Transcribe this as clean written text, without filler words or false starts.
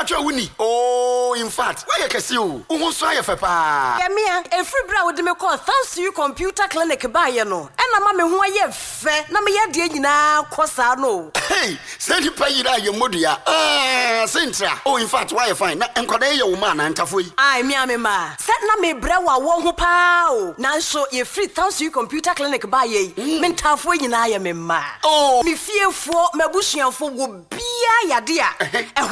Mpacho wuni. Oh, in fact, why you can see you? Who so ya fe pa? Yeah, me a free bra with me call thanks to you computer clinic ba ye no. E na ma me ho aye fe na me ye de nyina kosa no. Hey, send you pay you modua. Centra. Oh, in fact, why you fine? Na enkwada ye wo ma na ntafo yi. Ai me ma. Set na me bra wa wo ho pa o. Na so ye free thanks to you computer clinic ba ye. Me ntafo nyina ye me ma. Oh, Me fiefo mabusuafo wo bia yade a